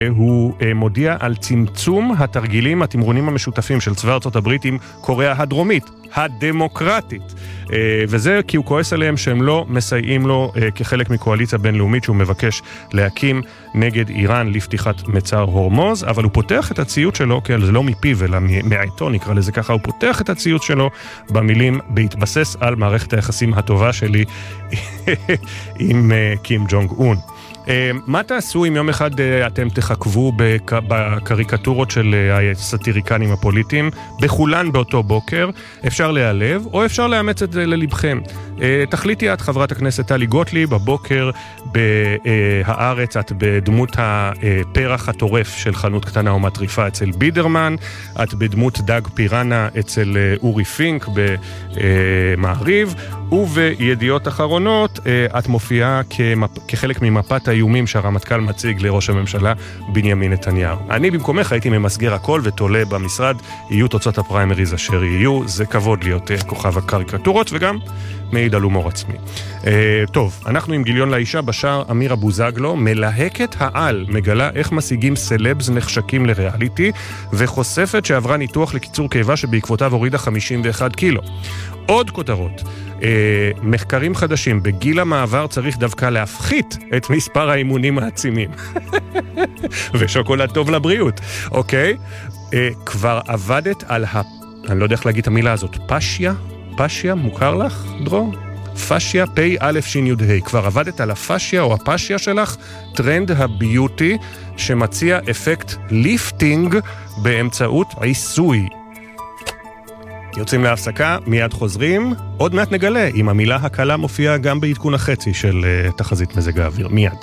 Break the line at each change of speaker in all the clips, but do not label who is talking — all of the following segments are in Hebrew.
הוא מודיע על צמצום התרגילים, התמרונים המשותפים של צבא ארצות הברית עם קוריאה הדרומית, הדמוקרטית. וזה כי הוא כועס עליהם שהם לא מסייעים לו כחלק מקואליציה בינלאומית שהוא מבקש להקים נגד איראן לפתיחת מצר הורמוז, אבל הוא פותח את הציוץ שלו, כי זה לא מפיו אלא מהעיתון, נקרא לזה ככה, הוא פותח את הציוץ שלו במילים בהתבסס על מערכת היחסים הטובה שלי עם קים ג'ונג און. מה תעשו אם יום אחד אתם תחכבו בקריקטורות של הסטיריקנים הפוליטיים, בכולן באותו בוקר? אפשר להיעלב או אפשר לאמץ את זה ללבכם. תחליטי את, חברת הכנסת טלי גוטליב, בבוקר בהארץ את בדמות הפרח הטורף של חנות קטנה ומטריפה אצל בידרמן, את בדמות דג פירנה אצל אורי פינק במעריב, ובידיעות אחרונות את מופיעה כחלק ממפת האיומים שהרמטכ"ל מציג לראש הממשלה בנימין נתניהו. אני במקומך הייתי ממסגר הכל ותולה במשרד, יהיו תוצאות הפריימריז אשר יהיו, זה כבוד להיות כוכב הקריקטורות וגם מעיד על הומור עצמי. טוב, אנחנו עם גיליון לאישה בשער. אמירה בוזגלו, מלהקת העל, מגלה איך משיגים סלבס נחשקים לריאליטי, וחושפת שעברה ניתוח לקיצור קיבה שבעקבותיו הורידה 51 קילו. עוד כותרות, מחקרים חדשים, בגיל המעבר צריך דווקא להפחית את מספר האימונים העצימים. ושוקולד טוב לבריאות, אוקיי? כבר עבדת על אני לא יודע איך להגיד את המילה הזאת, פשיה, מוכר לך, דרור? פשיה, פ"א-ש"י. כבר עבדת על הפשיה או הפשיה שלך, טרנד הביוטי שמציע אפקט ליפטינג באמצעות עיסוי. יוצאים להפסקה, מיד חוזרים, עוד מעט נגלה אם המילה הקלה מופיעה גם בעדכון החצי של תחזית מזג האוויר. מיד.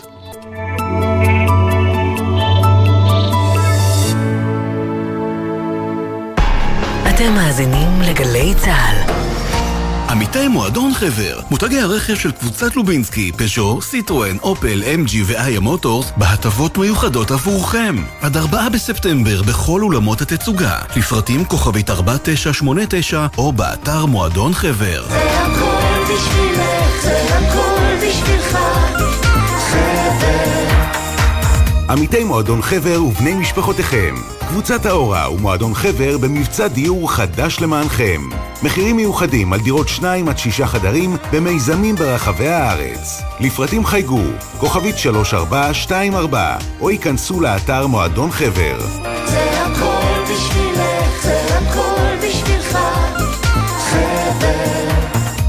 אתם מאזינים לגלי צהל.
עמיתי מועדון חבר, מותגי הרכב של קבוצת לובינסקי, פז'ו, סיטרואן, אופל, MG ואיה מוטורס בהטבות מיוחדות עבורכם. עד 4 בספטמבר בכל אולמות התצוגה. לפרטים כוכבית 4989 או באתר מועדון חבר.
זה הכל בשבילך, זה הכל בשבילך, חבר.
עמיתי מועדון חבר ובני משפחותיכם. קבוצת האורה ומועדון חבר במבצע דיור חדש למענכם. מחירים מיוחדים על דירות 2 עד 6 חדרים במיזמים ברחבי הארץ. לפרטים חייגו, כוכבית 3424, או ייכנסו לאתר מועדון חבר.
זה הכל בשבילך, זה הכל בשבילך, חבר.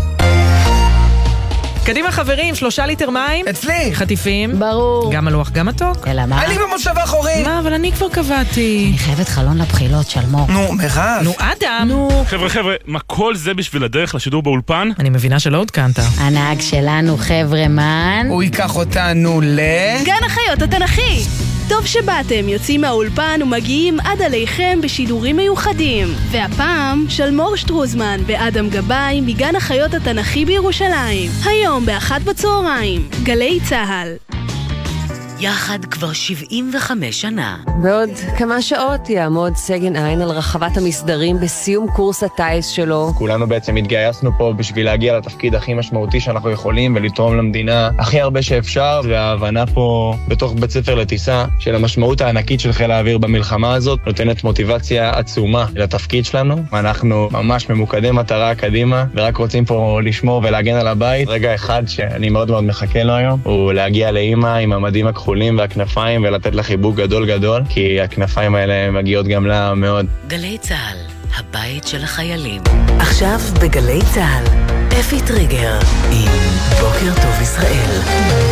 קדימה חברים, 3 ליטר מים.
אצלי.
חטיפים.
ברור.
גם הלוח, גם מתוק.
אלא מה?
אני במושב האחורי.
מה, אבל אני כבר קבעתי.
אני חייבת חלון לבחילות, שלמור.
נו, מירב.
נו, אדם.
נו.
חבר'ה, מה כל זה בשביל הדרך לשידור באולפן?
אני מבינה שלא עודכנת.
הנהג שלנו, חבר'ה מן.
הוא ייקח אותנו
גן החיות התנ"כי. טוב שבאתם, יוצאים מהאולפן ומגיעים עד עליכם בשידורים מיוחדים. והפעם, שלמור שטרוזמן ואדם גבאי מגן החיות התנ"כי בירושלים. היום ב13:00. גלי צהל.
יחד כבר 75 שנה.
בעוד כמה שעות יעמוד סגן עין על רחבת המסדרים בסיום קורס הטייס שלו.
כולנו בעצם התגייסנו פה בשביל להגיע לתפקיד הכי משמעותי שאנחנו יכולים ולתרום למדינה הכי הרבה שאפשר, וההבנה פה בתוך בית ספר לטיסה של המשמעות הענקית של חיל האוויר במלחמה הזאת נותנת מוטיבציה עצומה לתפקיד שלנו. אנחנו ממש ממוקדי מטרה קדימה ורק רוצים פה לשמור ולהגן על הבית. רגע אחד שאני מאוד מאוד מחכה לו היום הוא להגיע לאמא עם המדים הכחולים והכנפיים ולתת לה חיבוק גדול גדול, כי הכנפיים האלה מגיעות גם לה מאוד.
גלי צהל, הבית של החיילים. עכשיו בגלי צהל, אפי טריגר עם בוקר טוב ישראל.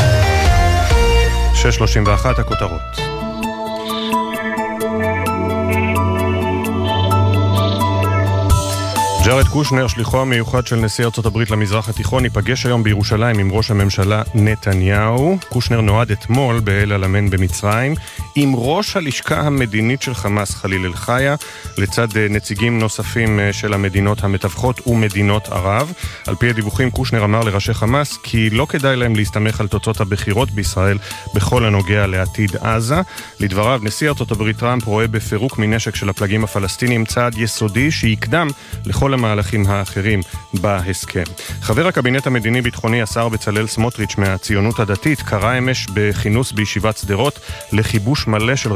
6:31 הכותרות. ג'ארד קושנר, שליחו המיוחד של נשיא ארצות הברית למזרח התיכון, ייפגש היום בירושלים עם ראש הממשלה נתניהו. קושנר נועד אתמול באל עלמיין במצרים עם ראש הלשכה המדינית של חמאס חליל אל-חיה, לצד נציגים נוספים של המדינות המתווכות ומדינות ערב. על פי הדיווחים, קושנר אמר לראשי חמאס כי לא כדאי להם להסתמך על תוצאות הבחירות בישראל בכל הנוגע לעתיד עזה. לדבריו, נשיא ארצות הברית טראמפ רואה בפירוק מנשק של הפלגים הפלסטינים צעד יסודי שיקדם לכל המהלכים האחרים בהסכם. חבר הקבינט המדיני-ביטחוני השר בצלאל סמוטריץ' מהציונות הדתית קרא אמש בכינוס בישיבת שדרות לכיבוש מלא של